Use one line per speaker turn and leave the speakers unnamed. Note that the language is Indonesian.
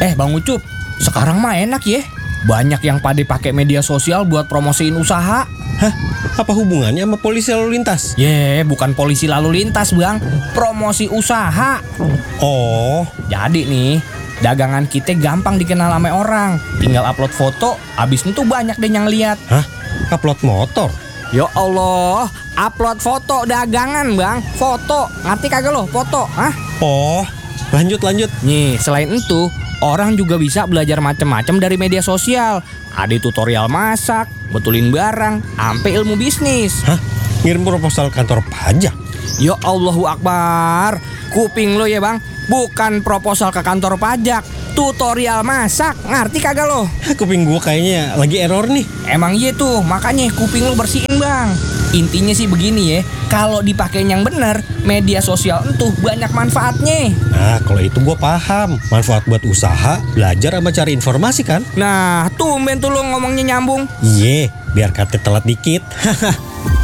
Bang Ucup, sekarang mah enak ya. Banyak yang pada pakai media sosial buat promosiin usaha.
Hah? Apa hubungannya sama polisi lalu lintas?
Bukan polisi lalu lintas, Bang. Promosi usaha.
Oh,
Jadi nih, dagangan kita gampang dikenal sama orang. Tinggal upload foto, abis itu banyak deh yang lihat.
hah? Upload motor?
Ya Allah, upload foto dagangan, Bang. Foto, ngerti kagak lo? Foto, hah?
Oh, lanjut.
Nih, selain itu, orang juga bisa belajar macam-macam dari media sosial. Ada tutorial masak, betulin barang, sampai ilmu bisnis.
Hah? Ngirim proposal kantor pajak?
Ya Allahu Akbar. Kuping lo ya, Bang. Bukan proposal ke kantor pajak, tutorial masak. Ngerti kagak lo?
Kuping gua kayaknya lagi error nih.
Emang iya tuh, makanya kuping lo bersihin, Bang. Intinya sih begini ya, kalau dipakai yang bener, media sosial entuh banyak manfaatnya.
Nah, kalau itu gua paham. Manfaat buat usaha, belajar sama cari informasi kan?
Nah, tumben tuh lo ngomongnya nyambung.
Iye, biar kata telat dikit.